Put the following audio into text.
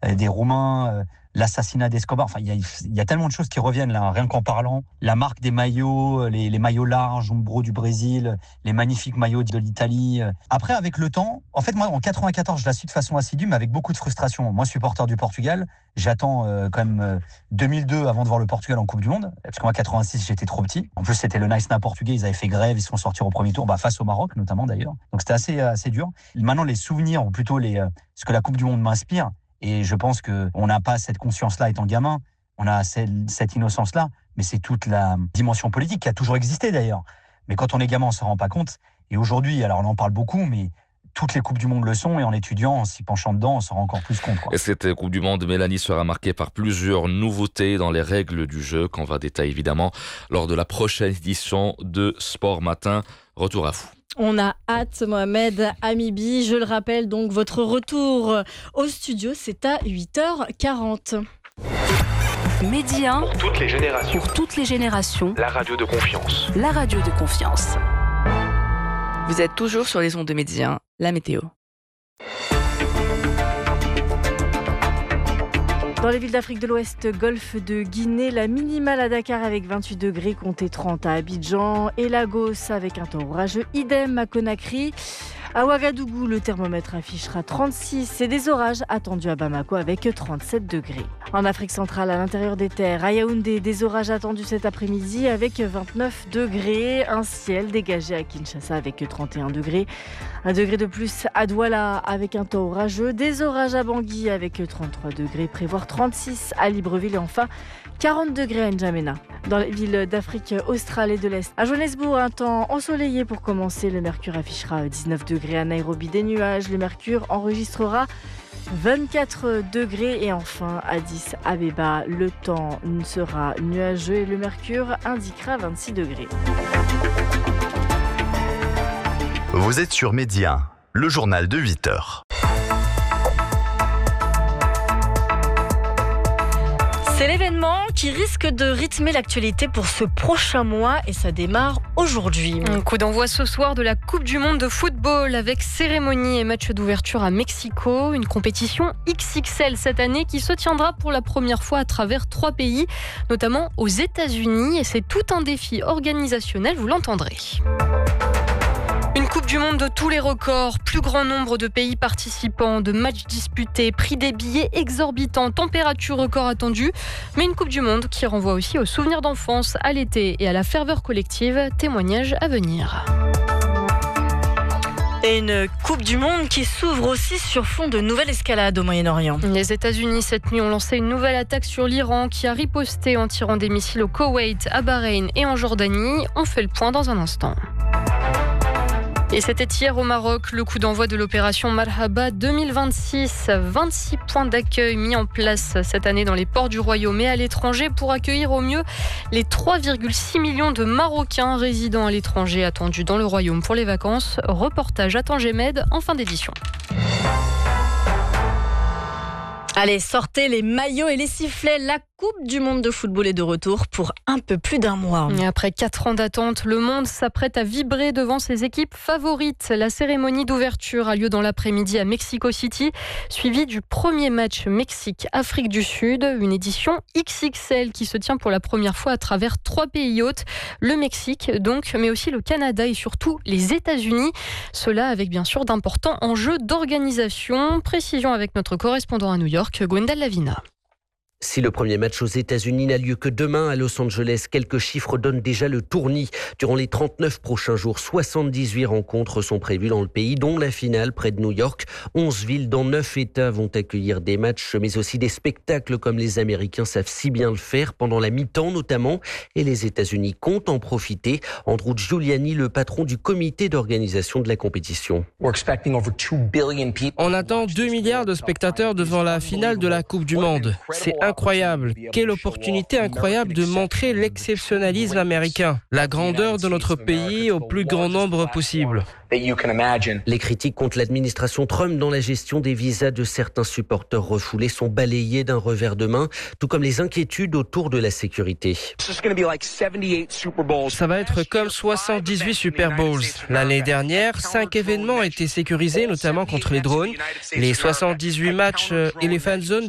des Roumains, l'assassinat d'Escobar. Enfin, il y a tellement de choses qui reviennent là, rien qu'en parlant. La marque des maillots, les maillots larges, Umbro du Brésil, les magnifiques maillots de l'Italie. Après, avec le temps, en fait, moi, en 94, je la suis de façon assidue, mais avec beaucoup de frustration. Moi, supporter du Portugal, j'attends quand même 2002 avant de voir le Portugal en Coupe du Monde, parce que moi, 86, j'étais trop petit. En plus, c'était le Nice Na portugais, ils avaient fait grève, ils se sont sortis au premier tour, face au Maroc notamment d'ailleurs. Donc c'était assez dur. Maintenant, les souvenirs, ou plutôt ce que la Coupe du Monde m'inspire, et je pense qu'on n'a pas cette conscience-là étant gamin, on a cette innocence-là, mais c'est toute la dimension politique qui a toujours existé d'ailleurs. Mais quand on est gamin, on ne s'en rend pas compte. Et aujourd'hui, alors on en parle beaucoup, mais toutes les Coupes du Monde le sont, et en étudiant, en s'y penchant dedans, on s'en rend encore plus compte. Et cette Coupe du Monde, Mélanie, sera marquée par plusieurs nouveautés dans les règles du jeu, qu'on va détailler évidemment lors de la prochaine édition de Sport Matin. Retour à vous. On a hâte, Mohamed Hamibi. Je le rappelle, donc votre retour au studio, c'est à 8h40. Média 1. Pour toutes les générations. Pour toutes les générations. La radio de confiance. La radio de confiance. Vous êtes toujours sur les ondes de Média 1, la météo. Dans les villes d'Afrique de l'Ouest, golfe de Guinée, la minimale à Dakar avec 28 degrés, comptez 30 à Abidjan et Lagos avec un temps orageux, idem à Conakry. À Ouagadougou, le thermomètre affichera 36 et des orages attendus à Bamako avec 37 degrés. En Afrique centrale, à l'intérieur des terres, à Yaoundé, des orages attendus cet après-midi avec 29 degrés. Un ciel dégagé à Kinshasa avec 31 degrés. Un degré de plus à Douala avec un temps orageux. Des orages à Bangui avec 33 degrés. Prévoir 36 à Libreville et enfin 40 degrés à N'Djamena. Dans les villes d'Afrique australe et de l'Est. À Johannesburg, un temps ensoleillé pour commencer. Le mercure affichera 19 degrés. À Nairobi, des nuages. Le mercure enregistrera 24 degrés. Et enfin, à Addis Abeba, le temps sera nuageux et le mercure indiquera 26 degrés. Vous êtes sur Média, le journal de 8h. C'est l'événement qui risque de rythmer l'actualité pour ce prochain mois et ça démarre aujourd'hui. Un coup d'envoi ce soir de la Coupe du Monde de football avec cérémonie et match d'ouverture à Mexico. Une compétition XXL cette année qui se tiendra pour la première fois à travers 3 pays, notamment aux États-Unis. Et c'est tout un défi organisationnel, vous l'entendrez. Une Coupe du Monde de tous les records, plus grand nombre de pays participants, de matchs disputés, prix des billets exorbitants, température record attendue. Mais une Coupe du Monde qui renvoie aussi aux souvenirs d'enfance, à l'été et à la ferveur collective. Témoignage à venir. Et une Coupe du Monde qui s'ouvre aussi sur fond de nouvelle escalade au Moyen-Orient. Les États-Unis, cette nuit, ont lancé une nouvelle attaque sur l'Iran qui a riposté en tirant des missiles au Koweït, à Bahreïn et en Jordanie. On fait le point dans un instant. Et c'était hier au Maroc, le coup d'envoi de l'opération Marhaba 2026. 26 points d'accueil mis en place cette année dans les ports du Royaume et à l'étranger pour accueillir au mieux les 3,6 millions de Marocains résidant à l'étranger attendus dans le Royaume pour les vacances. Reportage à Tanger Med en fin d'édition. Allez, sortez les maillots et les sifflets. La Coupe du Monde de football est de retour pour un peu plus d'un mois. Et après 4 ans d'attente, le monde s'apprête à vibrer devant ses équipes favorites. La cérémonie d'ouverture a lieu dans l'après-midi à Mexico City, suivie du premier match Mexique-Afrique du Sud. Une édition XXL qui se tient pour la première fois à travers 3 pays hôtes. Le Mexique donc, mais aussi le Canada et surtout les États-Unis. Cela avec bien sûr d'importants enjeux d'organisation. Précision avec notre correspondant à New York, Gwendal Lavina. Si le premier match aux États-Unis n'a lieu que demain à Los Angeles, quelques chiffres donnent déjà le tournis. Durant les 39 prochains jours, 78 rencontres sont prévues dans le pays, dont la finale près de New York. 11 villes dans 9 États vont accueillir des matchs, mais aussi des spectacles comme les Américains savent si bien le faire, pendant la mi-temps notamment. Et les États-Unis comptent en profiter. Andrew Giuliani, le patron du comité d'organisation de la compétition. On attend 2 milliards de spectateurs devant la finale de la Coupe du Monde. C'est incroyable. Quelle opportunité incroyable de montrer l'exceptionnalisme américain, la grandeur de notre pays au plus grand nombre possible. Les critiques contre l'administration Trump dans la gestion des visas de certains supporters refoulés sont balayées d'un revers de main, tout comme les inquiétudes autour de la sécurité. Ça va être comme 78 Super Bowls. L'année dernière, 5 événements étaient sécurisés, notamment contre les drones. Les 78 matchs et les fan zones